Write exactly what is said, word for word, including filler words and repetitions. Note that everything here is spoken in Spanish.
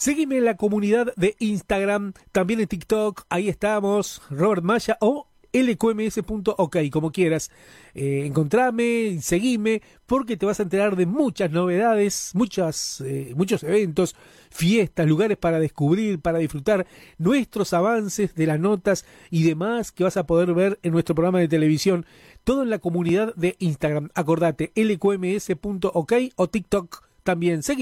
Seguime en la comunidad de Instagram, también en TikTok, ahí estamos, Robert Maya o L Q M S punto ok, como quieras. Eh, encontrame, seguime, porque te vas a enterar de muchas novedades, muchas, eh, muchos eventos, fiestas, lugares para descubrir, para disfrutar, nuestros avances de las notas y demás que vas a poder ver en nuestro programa de televisión. Todo en la comunidad de Instagram. Acordate, L Q M S punto ok o TikTok también. Seguime.